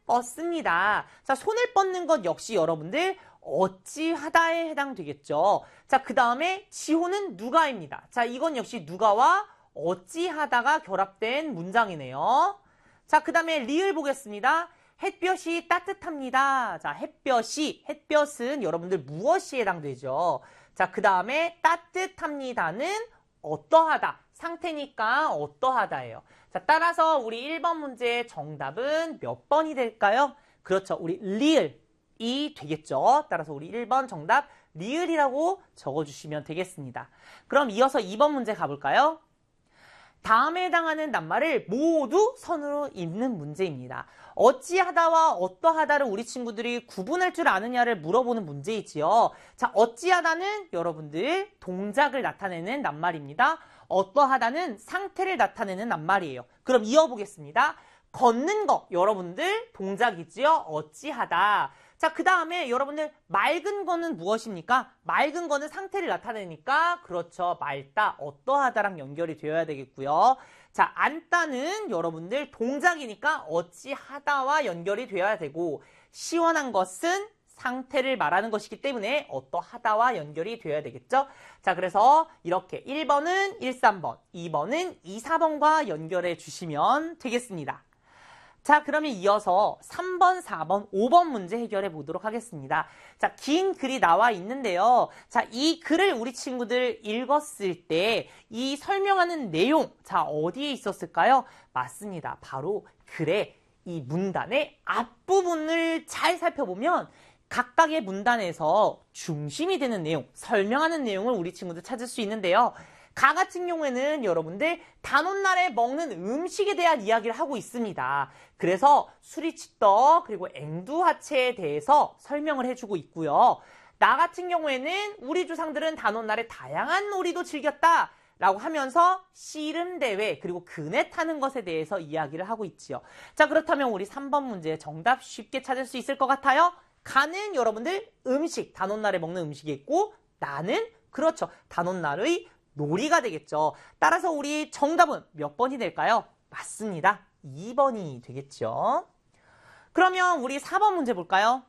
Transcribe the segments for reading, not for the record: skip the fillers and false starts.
뻗습니다. 자, 손을 뻗는 것 역시 여러분들 어찌하다에 해당되겠죠. 자, 그 다음에 지호는 누가입니다. 자, 이건 역시 누가와 어찌하다가 결합된 문장이네요. 자, 그 다음에 리을 보겠습니다. 햇볕이 따뜻합니다. 자, 햇볕은 여러분들 무엇이 해당되죠? 자, 그 다음에 따뜻합니다는 어떠하다. 상태니까 어떠하다예요. 자, 따라서 우리 1번 문제의 정답은 몇 번이 될까요? 그렇죠. 우리 리을이 되겠죠. 따라서 우리 1번 정답 리을이라고 적어주시면 되겠습니다. 그럼 이어서 2번 문제 가볼까요? 다음에 해당하는 낱말을 모두 선으로 잇는 문제입니다. 어찌하다와 어떠하다를 우리 친구들이 구분할 줄 아느냐를 물어보는 문제이지요. 자, 어찌하다는 여러분들 동작을 나타내는 낱말입니다. 어떠하다는 상태를 나타내는 낱말이에요. 그럼 이어보겠습니다. 걷는 거 여러분들 동작이지요. 어찌하다. 자, 그 다음에 여러분들 맑은 거는 무엇입니까? 맑은 거는 상태를 나타내니까 그렇죠. 맑다, 어떠하다랑 연결이 되어야 되겠고요. 자, 앉다는 여러분들 동작이니까 어찌하다와 연결이 되어야 되고 시원한 것은 상태를 말하는 것이기 때문에 어떠하다와 연결이 되어야 되겠죠. 자, 그래서 이렇게 1번은 1, 3번, 2번은 2, 4번과 연결해 주시면 되겠습니다. 자, 그러면 이어서 3번, 4번, 5번 문제 해결해 보도록 하겠습니다. 자, 긴 글이 나와 있는데요. 자, 이 글을 우리 친구들 읽었을 때 이 설명하는 내용, 자, 어디에 있었을까요? 맞습니다. 바로 글의 이 문단의 앞부분을 잘 살펴보면 각각의 문단에서 중심이 되는 내용, 설명하는 내용을 우리 친구들 찾을 수 있는데요. 가 같은 경우에는 여러분들 단오날에 먹는 음식에 대한 이야기를 하고 있습니다. 그래서 수리치떡 그리고 앵두화채에 대해서 설명을 해주고 있고요. 나 같은 경우에는 우리 조상들은 단오날에 다양한 놀이도 즐겼다 라고 하면서 씨름대회 그리고 그네 타는 것에 대해서 이야기를 하고 있지요. 자, 그렇다면 우리 3번 문제 정답 쉽게 찾을 수 있을 것 같아요. 가는 여러분들 음식, 단오날에 먹는 음식이 있고 나는 그렇죠. 단오날의 놀이가 되겠죠. 따라서 우리 정답은 몇 번이 될까요? 맞습니다. 2번이 되겠죠. 그러면 우리 4번 문제 볼까요?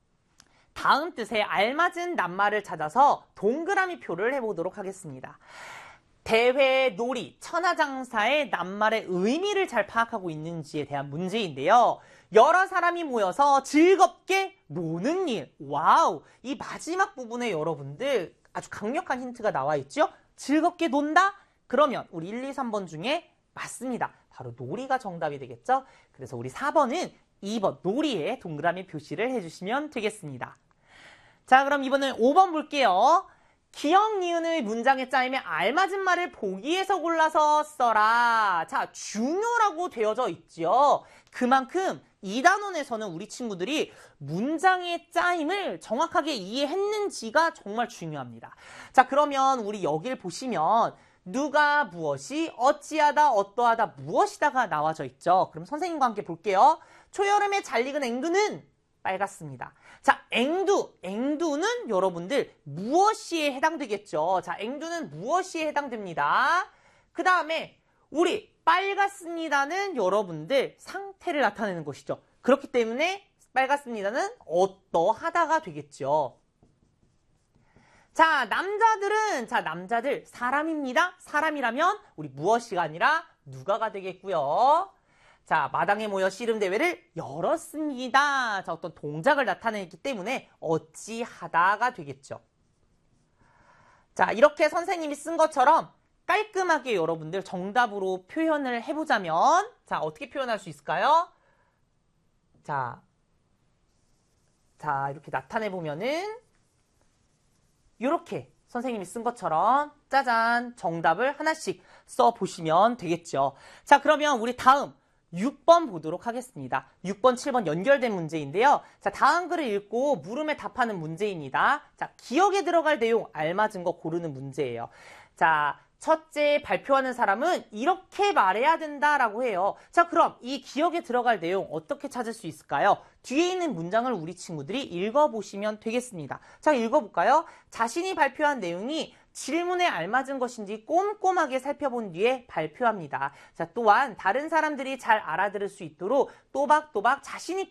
다음 뜻에 알맞은 낱말을 찾아서 동그라미 표를 해보도록 하겠습니다. 대회, 놀이, 천하장사의 낱말의 의미를 잘 파악하고 있는지에 대한 문제인데요. 여러 사람이 모여서 즐겁게 노는 일. 와우! 이 마지막 부분에 여러분들 아주 강력한 힌트가 나와 있죠? 즐겁게 논다? 그러면 우리 1, 2, 3번 중에 맞습니다. 바로 놀이가 정답이 되겠죠? 그래서 우리 4번은 2번 놀이에 동그라미 표시를 해주시면 되겠습니다. 자, 그럼 이번엔 5번 볼게요. 기역, 니은의 문장의 짜임에 알맞은 말을 보기에서 골라서 써라. 자, 중요라고 되어져 있죠. 그만큼 이 단원에서는 우리 친구들이 문장의 짜임을 정확하게 이해했는지가 정말 중요합니다. 자, 그러면 우리 여길 보시면 누가 무엇이 어찌하다 어떠하다 무엇이다가 나와져 있죠. 그럼 선생님과 함께 볼게요. 초여름에 잘 익은 앵두는 빨갛습니다. 자, 앵두는 여러분들 무엇이에 해당되겠죠. 자, 앵두는 무엇이에 해당됩니다. 그 다음에 우리 빨갛습니다는 여러분들 상태를 나타내는 것이죠. 그렇기 때문에 빨갛습니다는 어떠하다가 되겠죠. 자, 남자들 사람입니다. 사람이라면 우리 무엇이가 아니라 누가가 되겠고요. 자, 마당에 모여 씨름대회를 열었습니다. 자, 어떤 동작을 나타내기 때문에 어찌하다가 되겠죠. 자, 이렇게 선생님이 쓴 것처럼 깔끔하게 여러분들 정답으로 표현을 해보자면 자, 어떻게 표현할 수 있을까요? 자, 이렇게 나타내보면은 이렇게 선생님이 쓴 것처럼 짜잔 정답을 하나씩 써보시면 되겠죠. 자, 그러면 우리 다음 6번 보도록 하겠습니다. 6번, 7번 연결된 문제인데요. 자, 다음 글을 읽고 물음에 답하는 문제입니다. 자, 기억에 들어갈 내용 알맞은 거 고르는 문제예요. 자, 첫째 발표하는 사람은 이렇게 말해야 된다라고 해요. 자, 그럼 이 기억에 들어갈 내용 어떻게 찾을 수 있을까요? 뒤에 있는 문장을 우리 친구들이 읽어보시면 되겠습니다. 자, 읽어볼까요? 자신이 발표한 내용이 질문에 알맞은 것인지 꼼꼼하게 살펴본 뒤에 발표합니다. 자, 또한 다른 사람들이 잘 알아들을 수 있도록 또박또박 자신 있게